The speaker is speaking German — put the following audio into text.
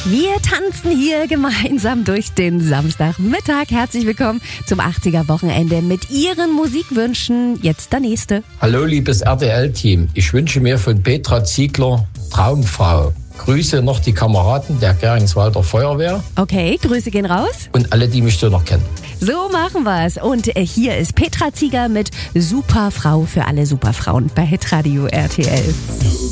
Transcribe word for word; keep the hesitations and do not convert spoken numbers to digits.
Wir tanzen hier gemeinsam durch den Samstagmittag. Herzlich willkommen zum achtziger-Wochenende mit Ihren Musikwünschen. Jetzt der nächste. Hallo liebes R T L-Team, ich wünsche mir von Petra Ziegler Traumfrau. Grüße noch die Kameraden der Geringswalder Feuerwehr. Okay, Grüße gehen raus. Und alle, die mich so noch kennen. So machen wir's. Und hier ist Petra Ziegler mit Superfrau für alle Superfrauen bei Hitradio R T L.